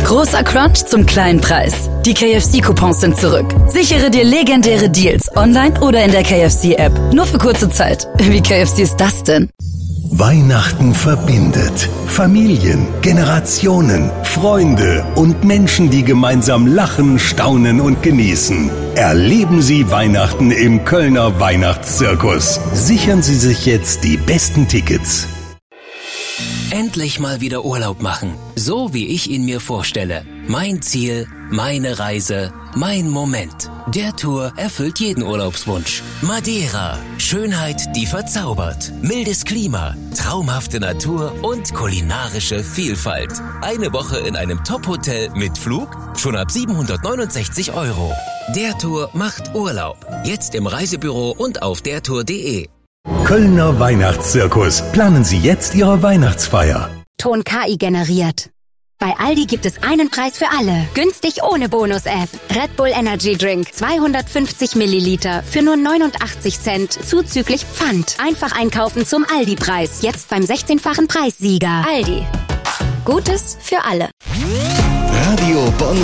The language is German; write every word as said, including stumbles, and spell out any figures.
Großer Crunch zum kleinen Preis. Die K F C-Coupons sind zurück. Sichere dir legendäre Deals online oder in der K F C-App. Nur für kurze Zeit. Wie K F C ist das denn? Weihnachten verbindet Familien, Generationen, Freunde und Menschen, die gemeinsam lachen, staunen und genießen. Erleben Sie Weihnachten im Kölner Weihnachtszirkus. Sichern Sie sich jetzt die besten Tickets. Endlich mal wieder Urlaub machen, so wie ich ihn mir vorstelle. Mein Ziel, meine Reise, mein Moment. Der Tour erfüllt jeden Urlaubswunsch. Madeira, Schönheit, die verzaubert. Mildes Klima, traumhafte Natur und kulinarische Vielfalt. Eine Woche in einem Top-Hotel mit Flug schon ab siebenhundertneunundsechzig Euro. Der Tour macht Urlaub. Jetzt im Reisebüro und auf dertour punkt de. Kölner Weihnachtszirkus. Planen Sie jetzt Ihre Weihnachtsfeier. Ton K I generiert. Bei Aldi gibt es einen Preis für alle. Günstig ohne Bonus-App. Red Bull Energy Drink zweihundertfünfzig Milliliter für nur neunundachtzig Cent zuzüglich Pfand. Einfach einkaufen zum Aldi-Preis. Jetzt beim sechzehnfachen Preissieger. Aldi. Gutes für alle. Radio Bonn